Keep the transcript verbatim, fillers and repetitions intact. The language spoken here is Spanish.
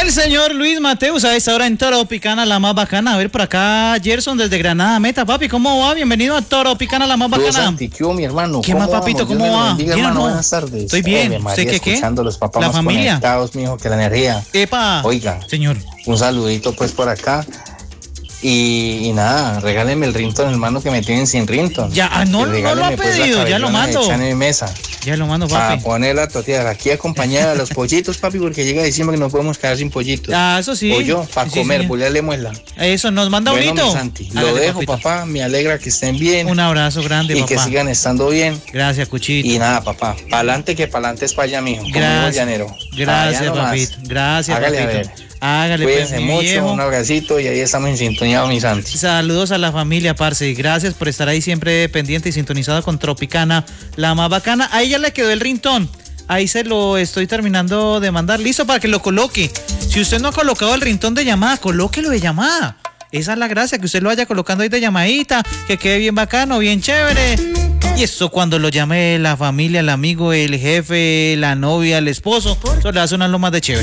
El señor Luis Mateus a esta hora en Toropicana, la más bacana. A ver, por acá, Gerson desde Granada Meta. Papi, ¿cómo va? Bienvenido a Toropicana, la más bacana. Santi, ¿qué hubo, mi hermano? ¿Qué más, papito? Vamos? ¿Cómo va? Bendiga, ¿Bien o hermano, no? buenas tardes. Estoy bien. Ave María, ¿Usted qué, qué? escuchando los papás ¿La más familia? conectados, mijo, que la energía. Epa. Oiga, señor. Un saludito, pues, por acá. Y, y nada, regáleme el rington, hermano, que me tienen sin rington. Ya, ah, no, no lo ha pedido, pues, ya lo mando. En mi mesa. Ya lo mando, papi. Para poner la tortilla aquí acompañada de los pollitos, papi, porque llega diciembre que no podemos quedar sin pollitos. Ah, eso sí. Pollo, para sí, comer, sí. pulirle muesla. Eso, nos manda bueno, bonito. mi Santi, lo Hágale, dejo, papito. papá, me alegra que estén bien. Un abrazo grande, y papá. que sigan estando bien. Gracias, Cuchito. Y nada, papá, pa'lante que pa'lante es para allá, mijo. Gracias. Llanero. Gracias, Allá nomás. papito. Gracias, Hágale, papito. a ver. Hágale, Cuídense pues, mi mucho, viejo. un abracito y ahí estamos en sintonía, mi Santi. Saludos a la familia, parce. Gracias por estar ahí siempre pendiente y sintonizado con Tropicana, la más bacana. Ahí ya le quedó el ringtone. Ahí se lo estoy terminando de mandar. Listo para que lo coloque. Si usted no ha colocado el ringtone de llamada, colóquelo de llamada. Esa es la gracia, que usted lo vaya colocando ahí de llamadita, que quede bien bacano, bien chévere. Y eso cuando lo llame la familia, el amigo, el jefe, la novia, el esposo, eso le hace una loma de chévere.